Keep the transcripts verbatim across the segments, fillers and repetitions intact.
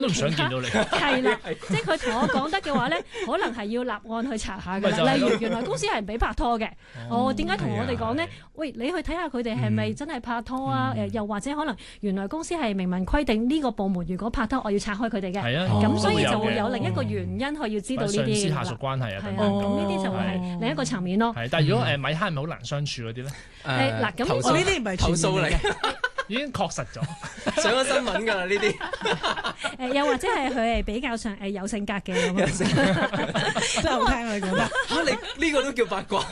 都唔想見到你。 係啦，即係佢同我講得嘅話咧，可能係要立案去查下㗎啦。例如原來公司係唔俾拍拖嘅，哦點解同我哋講咧？喂，你去睇下佢哋係咪真係拍拖啊？誒又或者可能原來公司係明文規定呢個部門如果拍拖，我要拆開佢哋嘅。係啊，咁所以就會有另一個原因去要知道呢啲。 上司下屬關係啊， 係啊，咁呢啲就會係另一個層面咯。 係，但係如果誒米哈係咪好難相處嗰啲咧？ 誒嗱，咁我呢啲唔係投訴嚟。 已經確實咗上咗新聞㗎啦呢啲。 誒又或者係佢係比較上誒有性格嘅咁樣， 真係好聽啊！你講得嚇你呢個都叫八卦。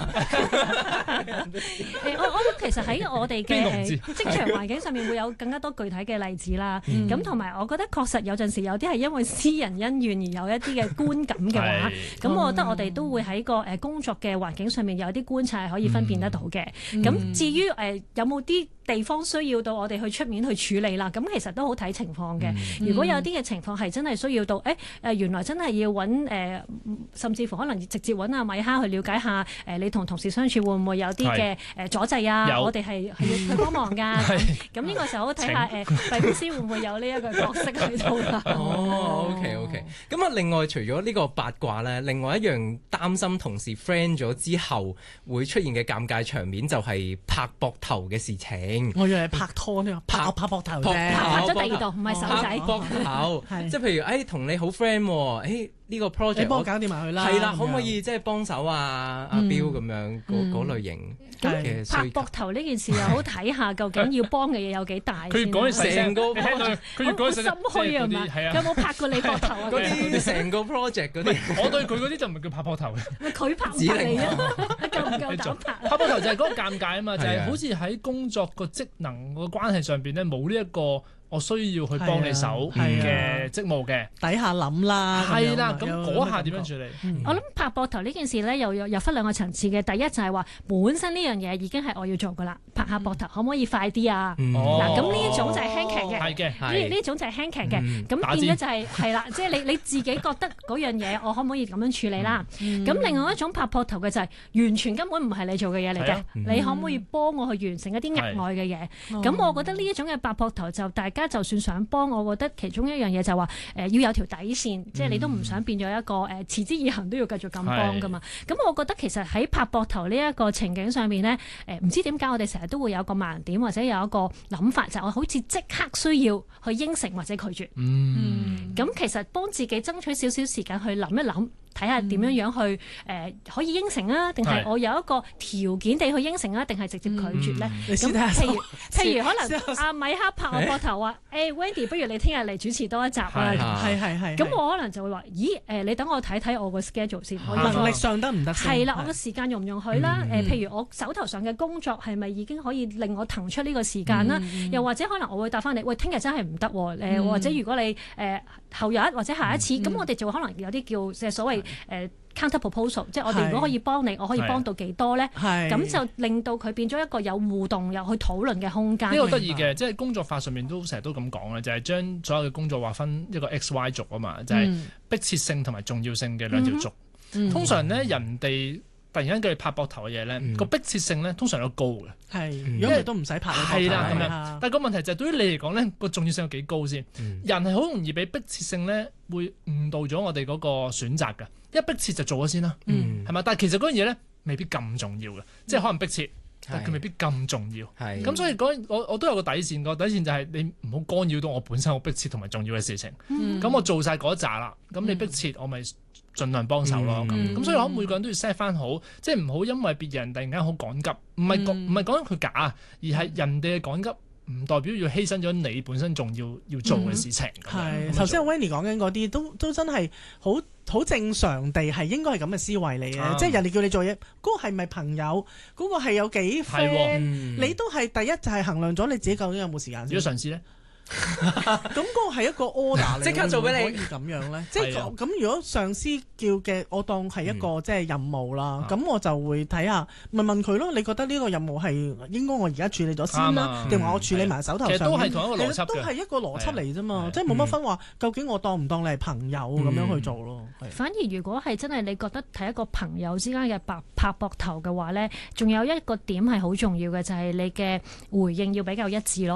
誒我我諗其實喺我哋嘅誒職場環境上面會有更加多具體嘅例子啦。咁同埋我覺得確實有陣時有啲係因為私人恩怨而有一啲嘅觀感嘅話，咁我覺得我哋都會喺個誒工作嘅環境上面有啲觀察係可以分辨得到嘅。咁、嗯、至於誒有冇啲地方需要到我哋去出面去處理啦，咁其實都好睇情況嘅。嗯、如果有啲嘅情況係真係需要到，誒、欸、誒原來真係要揾誒、呃，甚至乎可能直接揾阿米哈去了解下，誒、呃、你同同事相處會唔會有啲嘅誒阻滯啊？有我哋係係要去幫忙㗎。咁呢個時候睇下誒，貴公司會唔會有呢一個角色喺度啦？ 哦，OK OK。咁啊，另外除咗呢個八卦咧，另外一樣擔心同事 friend 咗之後會出現嘅尷尬場面就係拍膊頭嘅事情。 我以為拍拖呢，拍拍膊頭啫， 拍咗第二度，唔係手仔。 拍膊頭，即係譬如誒同你好 friend 喎，誒呢個 project 你幫我搞掂埋佢啦。 係啦，可唔可以即係幫手啊？阿彪咁樣嗰嗰類型嘅拍膊頭呢件事又好睇下，究竟要幫嘅嘢有幾大先。 佢講成個， 佢要講心虛啊嘛。佢有冇拍過你膊頭啊？ 嗰啲成個 project 嗰啲， 我對佢嗰啲就唔係叫拍膊頭嘅。 佢拍唔拍你啊？夠唔夠膽拍？ 拍膊頭就係嗰個尷尬啊嘛，就係好似喺工作個職能個關係上邊咧，冇呢一個我需要去幫你手嘅職務嘅底下諗啦。 係啦，咁嗰下點樣處理？ 我諗拍膊頭呢件事咧，又有有分兩個層次嘅。第一就係話本身呢樣嘢已經係我要做噶啦，拍下膊頭可唔可以快啲啊？嗱，咁呢一種就係輕騎嘅， 係嘅， 呢呢種就係輕騎嘅。咁變咗就係係啦，即係你你自己覺得嗰樣嘢，我可唔可以咁樣處理啦？咁另外一種拍膊頭嘅就係完全根本唔係你做嘅嘢嚟嘅，你可唔可以幫我去完成一啲額外嘅嘢？咁我覺得呢一種嘅拍膊頭就大家就算想幫，我覺得其中一樣嘢就係話誒要有條底線，即係你都唔想變咗一個誒持之以恒都要繼續咁幫噶嘛。咁我覺得其實喺拍膊頭呢一個情景上面咧，誒唔知點解我哋成日都會有個盲點或者有一個諗法，就係我好似即刻需要去應承或者拒絕。嗯，咁其實幫自己爭取少少時間去諗一諗。睇下點樣樣去誒、呃、可以應承啊，定係我有一個條件地去應承啊，定係直接拒絕咧？咁、嗯、譬如譬如可能阿米哈拍我膊頭話：誒、欸、Wendy，不如你聽日嚟主持多一集啊！ 係係係。 咁我可能就會話：咦誒、呃，你等我睇睇我個 schedule 先，我能力上得唔得？ 係啦，我個時間容唔容許啦？誒、嗯呃，譬如我手頭上嘅工作係咪已經可以令我騰出呢個時間啦？嗯、又或者可能我會答翻你：喂，聽日真係唔得喎！誒、呃，或者如果你誒、呃、後日或者下一次，咁、嗯、我哋就可能有啲叫即係所謂誒。呃 counter proposal， 即係我哋如果可以幫你，我可以幫到幾多咧？咁就令到佢變咗一個有互動又去討論嘅空間。 呢個得意嘅，即係工作法上面都成日都咁講嘅，就係、是、將所有嘅工作劃分一個 X Y 軸啊嘛，就係、是、迫切性同埋重要性嘅兩條軸。嗯、通常咧，人哋突然間叫你拍膊頭嘅嘢咧，個、嗯、迫切性咧通常都高嘅。 係，如果唔係都唔使拍。 係啦，咁樣。但係個問題就係對於你嚟講咧，個重要性有幾高先？嗯、人係好容易俾迫切性咧，會誤導咗我哋嗰個選擇㗎。一迫切就做咗先啦，係嘛、嗯？但係其實嗰樣嘢咧，未必咁重要嘅，嗯、即係可能迫切，但係佢未必咁重要。係咁，所以嗰我我都有個底線，個底線就係你唔好干擾到我本身好迫切同埋重要嘅事情。咁、嗯、我做晒嗰一紮啦，咁你迫切，我咪盡量幫手咯。咁咁、嗯、所以我每個人都要 set 翻好，即係唔好因為別人突然間好趕急，唔係講唔係講緊佢假，而係人哋嘅趕急。唔代表要犧牲咗你本身仲要要做嘅事情。 係頭先阿 Wendy 講緊嗰啲都都真係好好正常地係應該係咁嘅思維嚟嘅，嗯、即係人哋叫你做嘢，嗰、嗰個係咪朋友？嗰、嗰個係有幾 friend？、嗯、你都係第一就係衡量咗你自己究竟有冇時間先。 如果上司咧？ 咁嗰個係一個 order 嚟， 即刻做俾你， 可以咁樣咧？即係咁，如果上司叫嘅，我當係一個即係任務啦。咁、嗯、我就會睇下問問佢咯。你覺得呢個任務係應該我而家處理咗先啦，定話、嗯、我處理埋手頭上？其實都係同一個邏輯嘅， 都係一個邏輯嚟啫嘛。即係冇乜分話，究竟我當唔當你係朋友咁樣去做咯？ 嗯、反而如果係真係你覺得係一個朋友之間嘅拍拍膊頭嘅話咧，仲有一個點係好重要嘅，就係、是、你嘅回應要比較一致咯。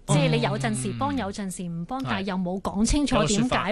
即係你有陣時幫，有陣時唔幫，但係又冇講清楚點解